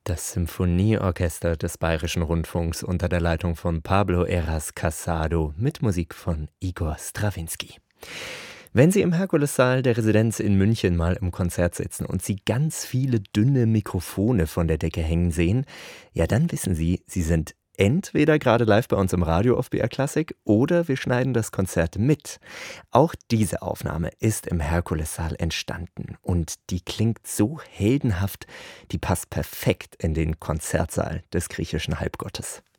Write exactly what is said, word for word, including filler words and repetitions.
Das Symphonieorchester des Bayerischen Rundfunks unter der Leitung von Pablo Heras Casado mit Musik von Igor Strawinski. Wenn Sie im Herkulessaal der Residenz in München mal im Konzert sitzen und Sie ganz viele dünne Mikrofone von der Decke hängen sehen, ja, dann wissen Sie, Sie sind entweder gerade live bei uns im Radio auf B R Klassik oder wir schneiden das Konzert mit. Auch diese Aufnahme ist im Herkulessaal entstanden und die klingt so heldenhaft, die passt perfekt in den Konzertsaal des griechischen Halbgottes.